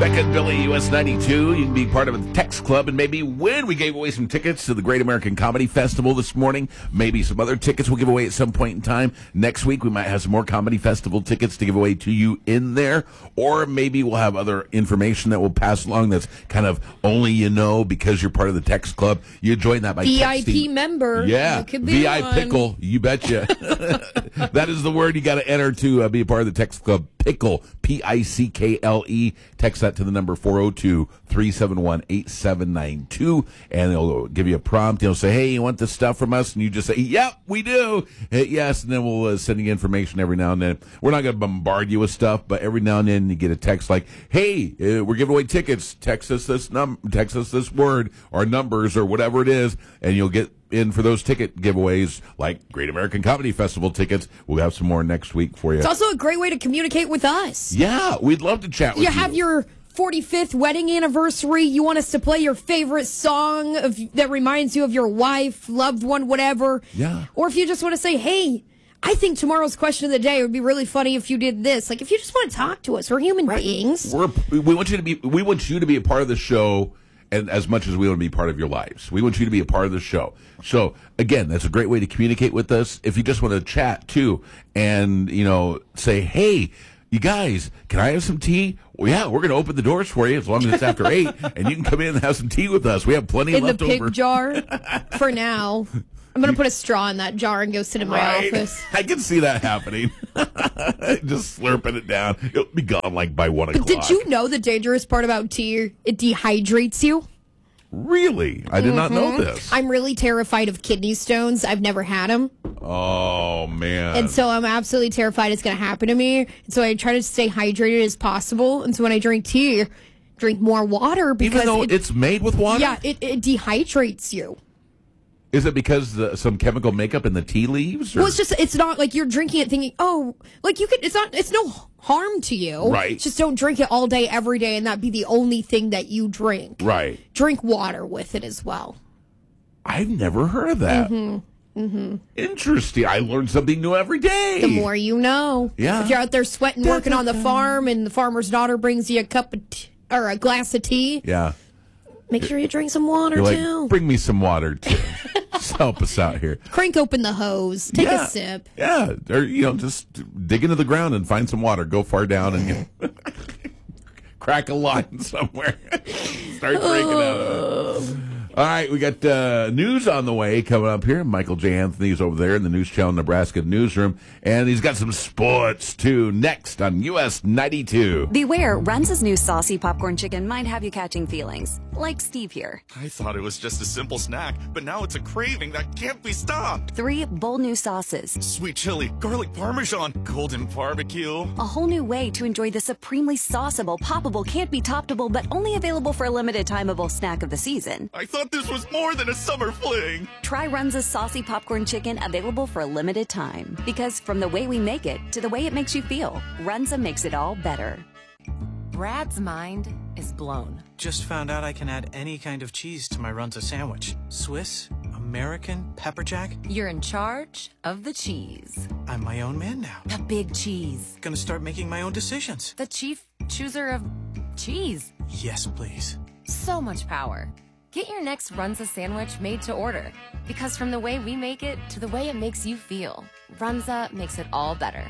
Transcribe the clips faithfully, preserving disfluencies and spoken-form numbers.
Becca and Billy, U S ninety-two. You can be part of the text club and maybe win. We gave away some tickets to the Great American Comedy Festival this morning. Maybe some other tickets we'll give away at some point in time. Next week, we might have some more Comedy Festival tickets to give away to you in there. Or maybe we'll have other information that we'll pass along that's kind of only you know because you're part of the text club. You join that by V I P texting. member. Yeah, V I Pickle. You betcha. That is the word you got to enter to uh, be a part of the text club. Pickle, P I C K L E. Text that to the number four oh two, three seven one, eight seven nine two, and they'll give you a prompt. They'll say, hey, you want this stuff from us? And you just say, yep, we do. Hit yes, and then we'll uh, send you information every now and then. We're not going to bombard you with stuff, but every now and then you get a text like, hey, uh, we're giving away tickets. Text us this num- text us this word or numbers or whatever it is, and you'll get in for those ticket giveaways like Great American Comedy Festival tickets. We'll have some more next week for you. It's also a great way to communicate with us. Yeah, we'd love to chat with you. You have your forty-fifth wedding anniversary. You want us to play your favorite song of, that reminds you of your wife, loved one, whatever. Yeah. Or if you just want to say, hey, I think tomorrow's question of the day would be really funny if you did this. Like, if you just want to talk to us, we're human right. beings. We're, we want you to be. We want you to be a part of the show. And as much as we want to be part of your lives, we want you to be a part of the show. So, again, that's a great way to communicate with us. If you just want to chat, too, and, you know, say, hey, you guys, can I have some tea? Well, yeah, we're going to open the doors for you as long as it's after eight, and you can come in and have some tea with us. We have plenty in left over. In the pig jar for now. I'm going to put a straw in that jar and go sit in my right. office. I can see that happening. Just slurping it down. It'll be gone like by one but o'clock. Did you know the dangerous part about tea? It dehydrates you. Really? I did mm-hmm. not know this. I'm really terrified of kidney stones. I've never had them. Oh, man. And so I'm absolutely terrified it's going to happen to me. And so I try to stay hydrated as possible. And so when I drink tea, drink more water because even though it, it's made with water? Yeah, it, it dehydrates you. Is it because the, some chemical makeup in the tea leaves? Or? Well, it's just, it's not like you're drinking it thinking, oh, like you could, it's not, it's no harm to you. Right. Just don't drink it all day, every day, and that be the only thing that you drink. Right. Drink water with it as well. I've never heard of that. Mm-hmm. Mm-hmm. Interesting. I learn something new every day. The more you know. Yeah. If you're out there sweating, working on the farm, and the farmer's daughter brings you a cup of tea, or a glass of tea. Yeah. Make sure you drink some water, You're too. Like, bring me some water, too. Just help us out here. Crank open the hose. Take yeah. a sip. Yeah. Or, you know, just dig into the ground and find some water. Go far down and get, crack a line somewhere. Start drinking out of it. All right, we got uh, news on the way coming up here. Michael J. Anthony's over there in the News Channel Nebraska newsroom, and he's got some sports, too, next on U S ninety-two. Beware, Runza's new saucy popcorn chicken might have you catching feelings, like Steve here. I thought it was just a simple snack, but now it's a craving that can't be stopped. Three bold new sauces. Sweet chili, garlic parmesan, golden barbecue. A whole new way to enjoy the supremely sauceable, poppable, can't-be-toppable, but only available for a limited timeable snack of the season. I thought this was more than a summer fling. Try Runza's saucy popcorn chicken, available for a limited time. Because from the way we make it to the way it makes you feel, Runza makes it all better. Brad's mind is blown. Just found out I can add any kind of cheese to my Runza sandwich. Swiss, American, pepper jack. You're in charge of the cheese. I'm my own man now. The big cheese. Gonna start making my own decisions. The chief chooser of cheese. Yes, please. So much power. Get your next Runza sandwich made to order. Because from the way we make it to the way it makes you feel, Runza makes it all better.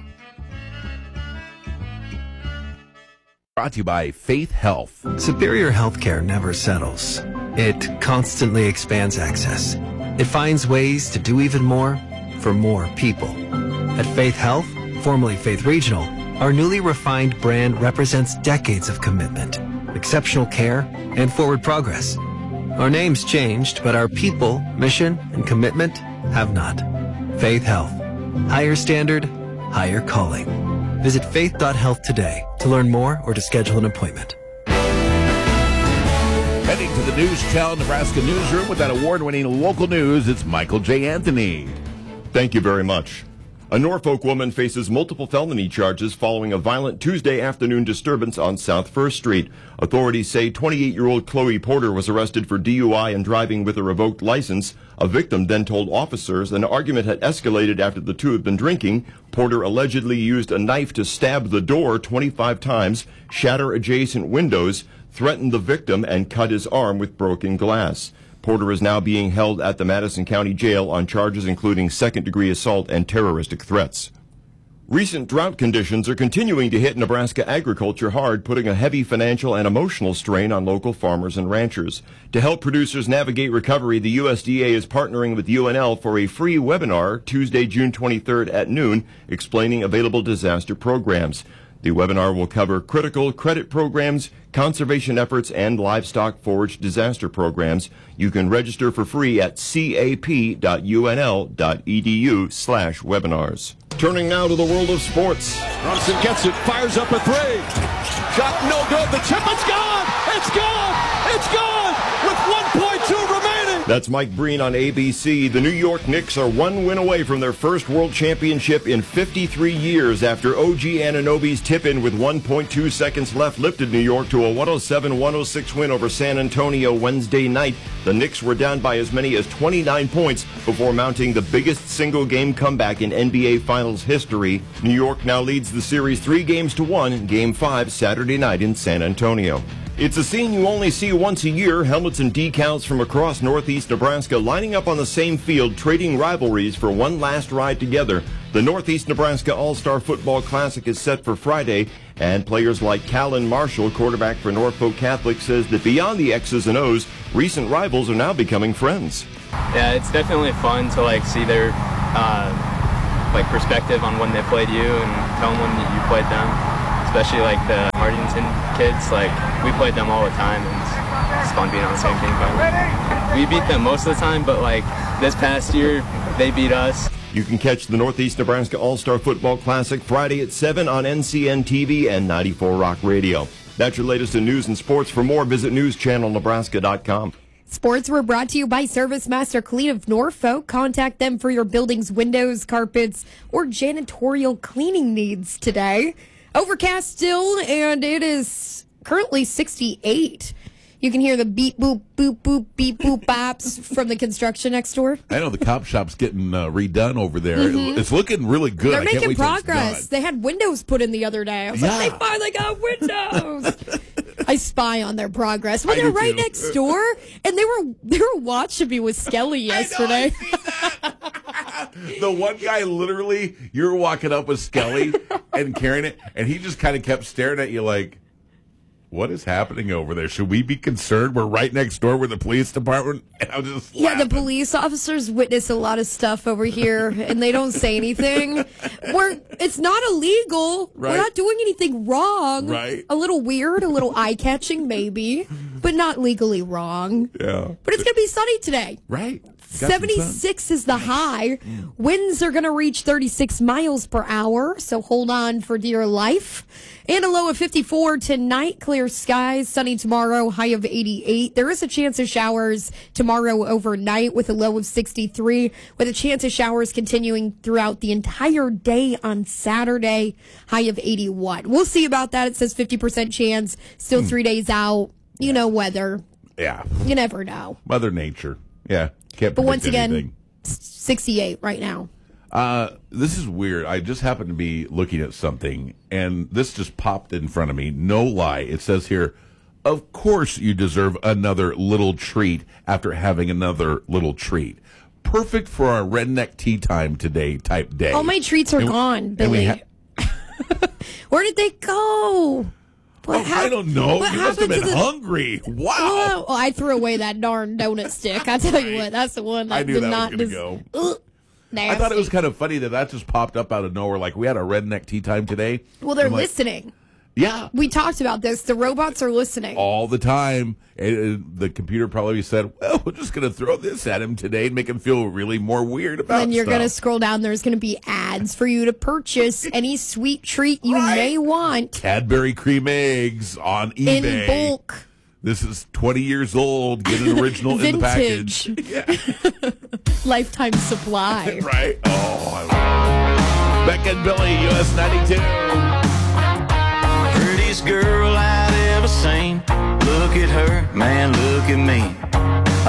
Brought to you by Faith Health. Superior Healthcare never settles. It constantly expands access. It finds ways to do even more for more people. At Faith Health, formerly Faith Regional, our newly refined brand represents decades of commitment, exceptional care, and forward progress. Our name's changed, but our people, mission, and commitment have not. Faith Health. Higher standard, higher calling. Visit faith dot health today to learn more or to schedule an appointment. Heading to the News Channel Nebraska newsroom with that award-winning local news, it's Michael J. Anthony. Thank you very much. A Norfolk woman faces multiple felony charges following a violent Tuesday afternoon disturbance on South First Street. Authorities say twenty-eight-year-old Chloe Porter was arrested for D U I and driving with a revoked license. A victim then told officers an argument had escalated after the two had been drinking. Porter allegedly used a knife to stab the door twenty-five times, shatter adjacent windows, threatened the victim, and cut his arm with broken glass. Porter is now being held at the Madison County Jail on charges including second-degree assault and terroristic threats. Recent drought conditions are continuing to hit Nebraska agriculture hard, putting a heavy financial and emotional strain on local farmers and ranchers. To help producers navigate recovery, the U S D A is partnering with U N L for a free webinar Tuesday, June twenty-third at noon, explaining available disaster programs. The webinar will cover critical credit programs, conservation efforts, and livestock forage disaster programs. You can register for free at cap.unl.edu slash webinars. Turning now to the world of sports. Brunson gets it, fires up a three. Shot no good. The chip, it's gone! It's gone! It's gone! With one point two remaining. That's Mike Breen on A B C. The New York Knicks are one win away from their first world championship in fifty-three years after O G Anunoby's tip-in with one point two seconds left lifted New York to a one oh seven one oh six win over San Antonio Wednesday night. The Knicks were down by as many as twenty-nine points before mounting the biggest single-game comeback in N B A Finals history. New York now leads the series three games to one, Game five Saturday night in San Antonio. It's a scene you only see once a year, helmets and decals from across northeast Nebraska lining up on the same field, trading rivalries for one last ride together. The Northeast Nebraska All-Star Football Classic is set for Friday, and players like Callan Marshall, quarterback for Norfolk Catholic, says that beyond the X's and O's, recent rivals are now becoming friends. Yeah, it's definitely fun to like see their uh, like perspective on when they played you and tell them when you played them. Especially like the Hardington kids, like we played them all the time, and it's fun being on the same team. We beat them most of the time, but like this past year, they beat us. You can catch the Northeast Nebraska All-Star Football Classic Friday at seven on N C N T V and ninety-four Rock Radio. That's your latest in news and sports. For more, visit news channel nebraska dot com. Sports were brought to you by Service Master Clean of Norfolk. Contact them for your building's windows, carpets, or janitorial cleaning needs today. Overcast still, and it is currently sixty-eight. You can hear the beep, boop, boop, boop, beep, boop, bops from the construction next door. I know the cop shop's getting uh, redone over there. Mm-hmm. It's looking really good. They're I can't making wait till it's progress. done. They had windows put in the other day. I was Yeah. like, they finally got windows. I spy on their progress. Well, I they're do right too. next door, and they were they were watching me with Skelly yesterday. The one guy, literally, you were walking up with Skelly and carrying it, and he just kind of kept staring at you like, what is happening over there? Should we be concerned? We're right next door with the police department. And I was just Yeah, laughing. the police officers witness a lot of stuff over here, and they don't say anything. We're it's not illegal. Right. We're not doing anything wrong. Right. A little weird, a little eye-catching, maybe, but not legally wrong. Yeah. But it's going to be sunny today. Right. Got some sun. seventy-six is the high. Winds are going to reach thirty-six miles per hour, so hold on for dear life. And a low of fifty-four tonight. Clear skies, sunny tomorrow, high of eighty-eight. There is a chance of showers tomorrow overnight with a low of sixty-three, with a chance of showers continuing throughout the entire day on Saturday, high of eighty-one. We'll see about that. It says fifty percent chance, still three days out. You know, weather. Yeah. You never know. Mother Nature. Yeah. Can't But predict once again, anything. sixty-eight right now. Uh, this is weird. I just happened to be looking at something, and this just popped in front of me. No lie. It says here, of course you deserve another little treat after having another little treat. Perfect for our redneck tea time today type day. All my treats are And- gone, and Billy. we ha- Where did they go? What Oh, hap- I don't know. what You must have happened to been the- hungry. Wow. Oh, I threw away that darn donut stick. I tell you what, that's the one that I knew did that not was going to des- go. Ugh, I thought it was nasty. kind of funny that that just popped up out of nowhere. Like, we had a redneck tea time today. Well, they're I'm like, listening. Yeah. We talked about this. The robots are listening. All the time. And, uh, the computer probably said, well, we're just going to throw this at him today and make him feel really more weird about And you're stuff. going to scroll down. There's going to be ads for you to purchase any sweet treat you Right. may want Cadbury cream eggs on in eBay. bulk. This is twenty years old. Get an original in the package. Vintage. Lifetime supply. Right? Oh, I love it. Beck and Billy, U S ninety-two. Prettiest girl I'd ever seen. Look at her, man, look at me.